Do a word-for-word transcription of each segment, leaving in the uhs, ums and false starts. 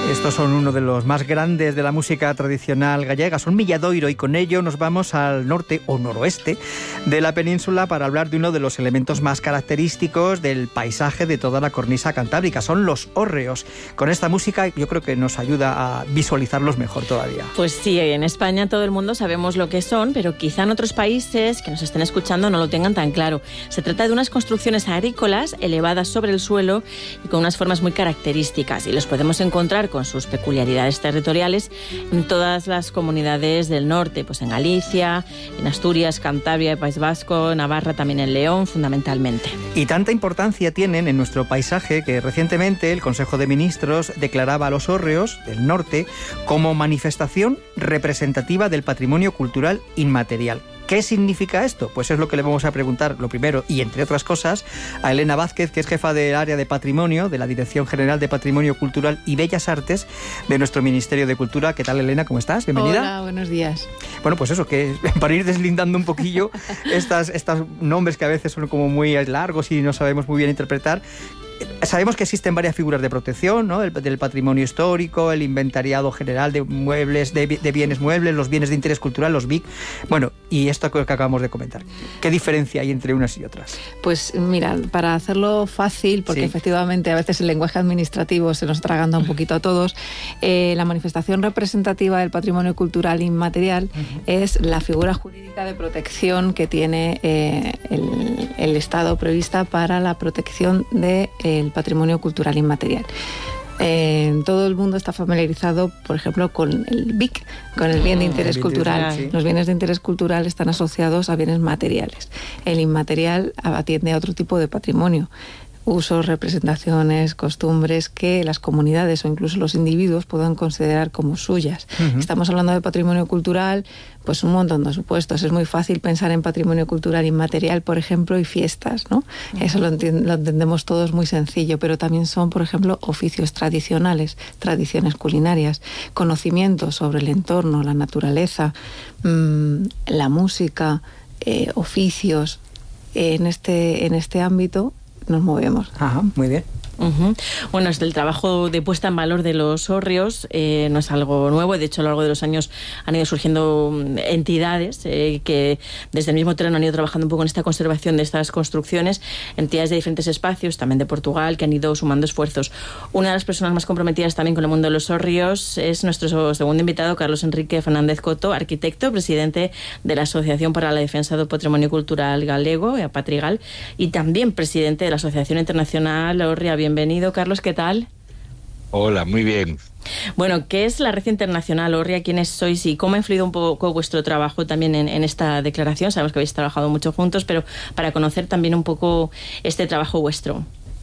Estos son uno de los más grandes de la música tradicional gallega, son Milladoiro, y con ello nos vamos al norte o noroeste de la península para hablar de uno de los elementos más característicos del paisaje de toda la cornisa cantábrica, son los hórreos. Con esta música yo creo que nos ayuda a visualizarlos mejor todavía. Pues sí, en España todo el mundo sabemos lo que son, pero quizá en otros países que nos estén escuchando no lo tengan tan claro. Se trata de unas construcciones agrícolas elevadas sobre el suelo y con unas formas muy características, y los podemos encontrar con sus peculiaridades territoriales en todas las comunidades del norte, pues en Galicia, en Asturias, Cantabria, País Vasco, Navarra, también en León, fundamentalmente. Y tanta importancia tienen en nuestro paisaje que recientemente el Consejo de Ministros declaraba a los hórreos del norte como manifestación representativa del patrimonio cultural inmaterial. ¿Qué significa esto? Pues es lo que le vamos a preguntar, lo primero, y entre otras cosas, a Elena Vázquez, que es jefa del área de patrimonio de la Dirección General de Patrimonio Cultural y Bellas Artes de nuestro Ministerio de Cultura. ¿Qué tal, Elena? ¿Cómo estás? Bienvenida. Hola, buenos días. Bueno, pues eso, que para ir deslindando un poquillo estas, estos nombres que a veces son como muy largos y no sabemos muy bien interpretar. Sabemos que existen varias figuras de protección, ¿no? Del, del patrimonio histórico, el inventariado general de muebles, de, de bienes muebles, los bienes de interés cultural, los B I C. Bueno, y esto que acabamos de comentar. ¿Qué diferencia hay entre unas y otras? Pues mira, para hacerlo fácil, porque sí, efectivamente a veces el lenguaje administrativo se nos atraganta un poquito a todos, eh, la manifestación representativa del patrimonio cultural inmaterial uh-huh. es la figura jurídica de protección que tiene eh, el, el Estado prevista para la protección de el patrimonio cultural inmaterial. Eh, todo el mundo está familiarizado, por ejemplo, con el B I C, con el bien de interés mm, cultural. Sí. Los bienes de interés cultural están asociados a bienes materiales. El inmaterial atiende a otro tipo de patrimonio. Usos, representaciones, costumbres que las comunidades o incluso los individuos puedan considerar como suyas. Uh-huh. Estamos hablando de patrimonio cultural, pues un montón de supuestos. Es muy fácil pensar en patrimonio cultural inmaterial, por ejemplo, y fiestas, ¿no? Uh-huh. Eso lo, enti- lo entendemos todos muy sencillo, pero también son, por ejemplo, oficios tradicionales, tradiciones culinarias, conocimientos sobre el entorno, la naturaleza, mmm, la música, eh, oficios. En este, en este ámbito nos movemos. Ajá, muy bien. Uh-huh. Bueno, el trabajo de puesta en valor de los hórreos eh, no es algo nuevo. De hecho, a lo largo de los años han ido surgiendo entidades eh, que desde el mismo terreno han ido trabajando un poco en esta conservación de estas construcciones, entidades de diferentes espacios, también de Portugal, que han ido sumando esfuerzos. Una de las personas más comprometidas también con el mundo de los hórreos es nuestro segundo invitado, Carlos Enrique Fernández Coto, arquitecto, presidente de la Asociación para la Defensa del Patrimonio Cultural Galego, Apatrigal, y también presidente de la Asociación Internacional Hórrea. Bienvenido, Carlos, ¿qué tal? Hola, muy bien. Bueno, ¿qué es la Red Internacional Hórrea? ¿Quiénes sois y cómo ha influido un poco vuestro trabajo también en, en esta declaración? Sabemos que habéis trabajado mucho juntos, pero para conocer también un poco este trabajo vuestro.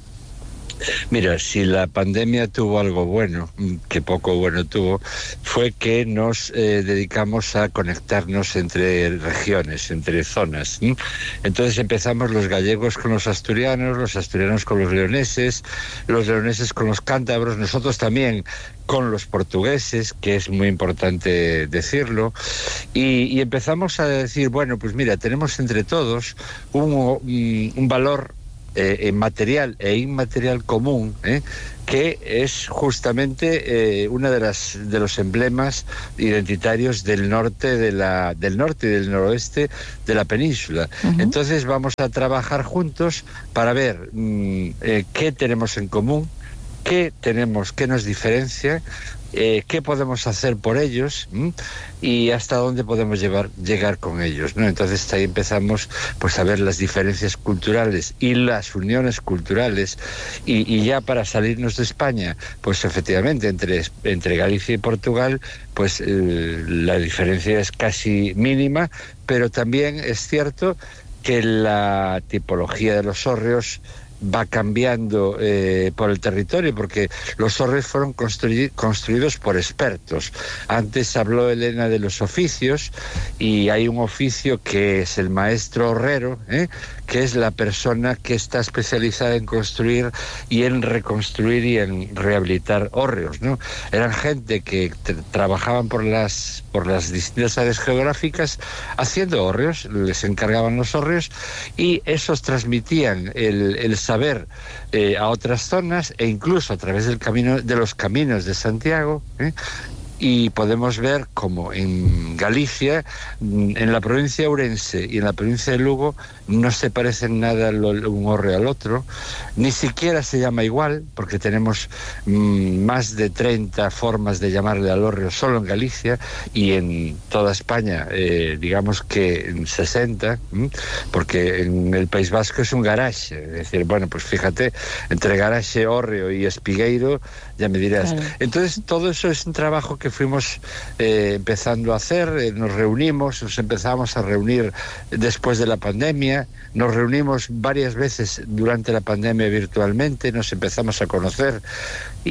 Mira, si la pandemia tuvo algo bueno, que poco bueno tuvo, fue que nos eh, dedicamos a conectarnos entre regiones, entre zonas. ¿sí? Entonces empezamos los gallegos con los asturianos, los asturianos con los leoneses, los leoneses con los cántabros, nosotros también con los portugueses, que es muy importante decirlo, y, y empezamos a decir, bueno, pues mira, tenemos entre todos un, un, un valor Eh, material e inmaterial común, ¿eh? que es justamente eh, una de las de los emblemas identitarios del norte de la del norte y del noroeste de la península. Uh-huh. Entonces vamos a trabajar juntos para ver mmm, eh, qué tenemos en común, qué tenemos, qué nos diferencia, eh, qué podemos hacer por ellos ¿m? y hasta dónde podemos llevar, llegar con ellos, ¿no? Entonces ahí empezamos pues a ver las diferencias culturales y las uniones culturales y, y ya para salirnos de España, pues efectivamente entre, entre Galicia y Portugal pues eh, la diferencia es casi mínima, pero también es cierto que la tipología de los hórreos va cambiando eh, por el territorio, porque los hórreos fueron construi- construidos por expertos. Antes habló Elena de los oficios, y hay un oficio que es el maestro horrero, ¿eh? que es la persona que está especializada en construir y en reconstruir y en rehabilitar hórreos, ¿no? Eran gente que t- trabajaban por las, por las distintas áreas geográficas haciendo hórreos, les encargaban los hórreos, y esos transmitían el, el saber a ver eh, a otras zonas e incluso a través del camino, de los caminos de Santiago, ¿eh? Y podemos ver como en Galicia, en la provincia de Ourense y en la provincia de Lugo no se parecen nada un hórreo al otro, ni siquiera se llama igual, porque tenemos mmm, más de treinta formas de llamarle al hórreo solo en Galicia, y en toda España eh, digamos que en sesenta, ¿m? Porque en el País Vasco es un garaxe, es decir, bueno, pues fíjate, entre garaxe, hórreo y espigueiro, ya me dirás. Claro. Entonces todo eso es un trabajo que fuimos eh, empezando a hacer, eh, nos reunimos, nos empezamos a reunir después de la pandemia, nos reunimos varias veces durante la pandemia virtualmente, nos empezamos a conocer y,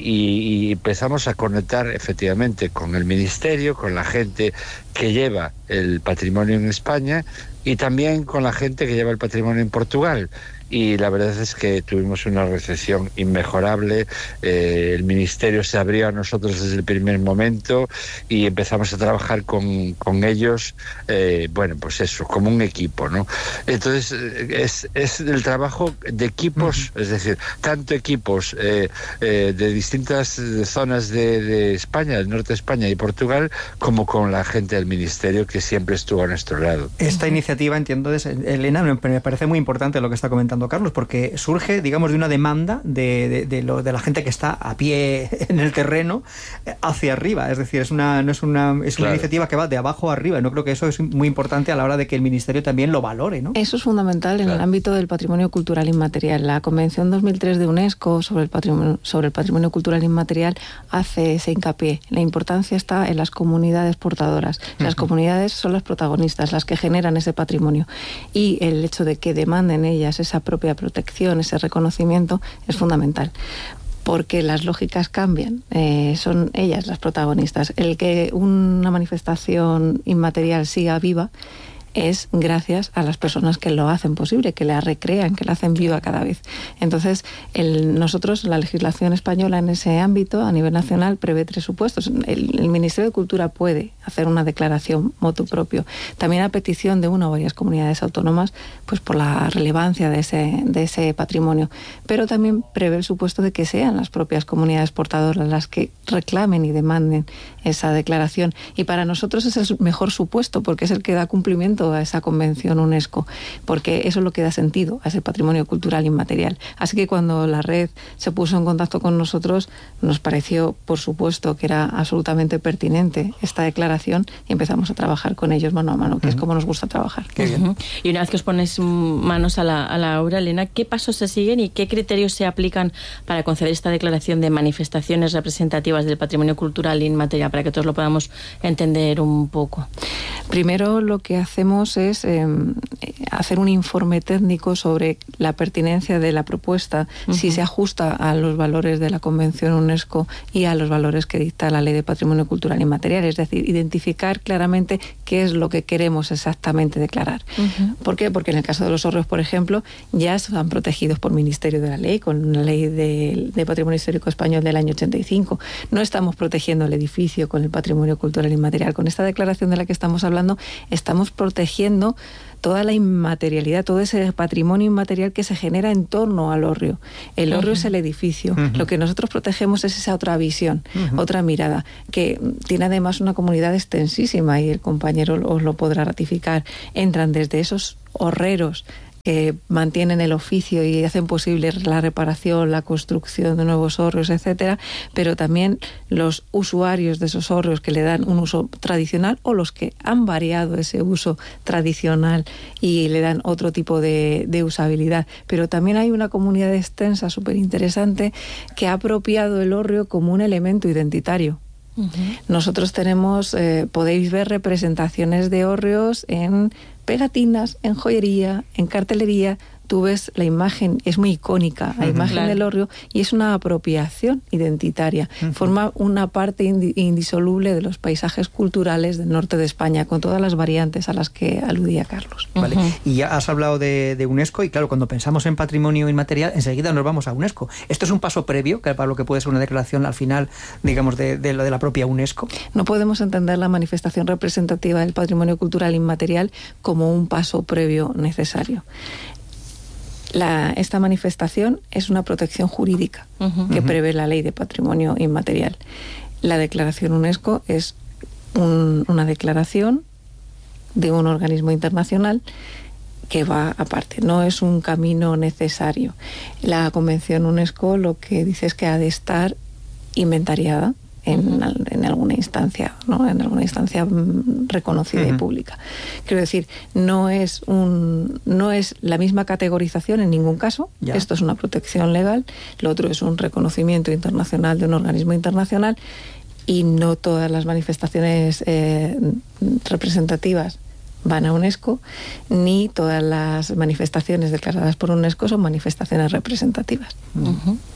y, y empezamos a conectar efectivamente con el Ministerio, con la gente que lleva el patrimonio en España y también con la gente que lleva el patrimonio en Portugal. Y la verdad es que tuvimos una recepción inmejorable, eh, el Ministerio se abrió a nosotros desde el primer momento y empezamos a trabajar con, con ellos, eh, bueno, pues eso, como un equipo, ¿no? Entonces, es, es el trabajo de equipos, uh-huh. es decir, tanto equipos eh, eh, de distintas zonas de, de España, del norte de España y Portugal, como con la gente del Ministerio que siempre estuvo a nuestro lado. Esta iniciativa, entiendo, Elena, me parece muy importante lo que está comentando Carlos, porque surge, digamos, de una demanda de, de, de, lo, de la gente que está a pie en el terreno hacia arriba. Es decir, es una, no es una, es una claro. iniciativa que va de abajo a arriba. No creo que eso es muy importante a la hora de que el Ministerio también lo valore, ¿no? Eso es fundamental en claro. el ámbito del patrimonio cultural inmaterial. La Convención dos mil tres de UNESCO sobre el patrimonio, sobre el patrimonio cultural inmaterial hace ese hincapié. La importancia está en las comunidades portadoras. Uh-huh. Las comunidades son las protagonistas, las que generan ese patrimonio. Y el hecho de que demanden ellas esa propia protección, ese reconocimiento, es fundamental. Porque las lógicas cambian, eh, son ellas las protagonistas. El que una manifestación inmaterial siga viva es gracias a las personas que lo hacen posible, que la recrean, que la hacen viva cada vez. Entonces, el, nosotros, la legislación española en ese ámbito, a nivel nacional, prevé tres supuestos. El, el Ministerio de Cultura puede hacer una declaración motu propio. También a petición de una o varias comunidades autónomas, pues por la relevancia de ese, de ese patrimonio. Pero también prevé el supuesto de que sean las propias comunidades portadoras las que reclamen y demanden esa declaración. Y para nosotros es el mejor supuesto, porque es el que da cumplimiento a esa convención UNESCO, porque eso es lo que da sentido a ese patrimonio cultural inmaterial. Así que cuando la red se puso en contacto con nosotros, nos pareció, por supuesto, que era absolutamente pertinente esta declaración y empezamos a trabajar con ellos mano a mano, que uh-huh. es como nos gusta trabajar. Qué bien. Uh-huh. Y una vez que os ponéis manos a la, a la obra, Elena, ¿qué pasos se siguen y qué criterios se aplican para conceder esta declaración de manifestaciones representativas del patrimonio cultural inmaterial, para que todos lo podamos entender un poco? Primero, lo que hacemos es eh, hacer un informe técnico sobre la pertinencia de la propuesta, uh-huh. si se ajusta a los valores de la Convención UNESCO y a los valores que dicta la Ley de Patrimonio Cultural Inmaterial, es decir, identificar claramente qué es lo que queremos exactamente declarar. Uh-huh. ¿Por qué? Porque en el caso de los hórreos, por ejemplo, ya están protegidos por Ministerio de la Ley, con la Ley de, de Patrimonio Histórico Español del año ochenta y cinco. No estamos protegiendo el edificio con el patrimonio cultural inmaterial. Con esta declaración de la que estamos hablando, estamos protegiendo protegiendo toda la inmaterialidad, todo ese patrimonio inmaterial que se genera en torno al hórreo. El hórreo uh-huh. es el edificio. Uh-huh. Lo que nosotros protegemos es esa otra visión, uh-huh. otra mirada, que tiene además una comunidad extensísima y el compañero os lo podrá ratificar. Entran desde esos horreros que mantienen el oficio y hacen posible la reparación, la construcción de nuevos hórreos, etcétera, pero también los usuarios de esos hórreos que le dan un uso tradicional o los que han variado ese uso tradicional y le dan otro tipo de, de usabilidad. Pero también hay una comunidad extensa súper interesante que ha apropiado el hórreo como un elemento identitario. Uh-huh. Nosotros tenemos, eh, podéis ver representaciones de hórreos en pegatinas, en joyería, en cartelería. Tú ves la imagen, es muy icónica, la uh-huh, imagen claro. del hórreo, y es una apropiación identitaria. Uh-huh. Forma una parte indi- indisoluble de los paisajes culturales del norte de España, con todas las variantes a las que aludía Carlos. Vale. Uh-huh. Y ya has hablado de, de UNESCO, y claro, cuando pensamos en patrimonio inmaterial, enseguida nos vamos a UNESCO. ¿Esto es un paso previo para lo que puede ser una declaración al final, digamos, de, de, de la propia UNESCO? No podemos entender la manifestación representativa del patrimonio cultural inmaterial como un paso previo necesario. La, esta manifestación es una protección jurídica uh-huh. que prevé la Ley de Patrimonio Inmaterial. La declaración UNESCO es un, una declaración de un organismo internacional que va aparte, no es un camino necesario. La Convención UNESCO lo que dice es que ha de estar inventariada en, uh-huh. en alguna instancia, ¿no? En alguna instancia reconocida uh-huh. y pública. Quiero decir, no es un no es la misma categorización en ningún caso. Ya. Esto es una protección legal, lo otro es un reconocimiento internacional de un organismo internacional, y no todas las manifestaciones eh, representativas van a UNESCO, ni todas las manifestaciones declaradas por UNESCO son manifestaciones representativas. Uh-huh.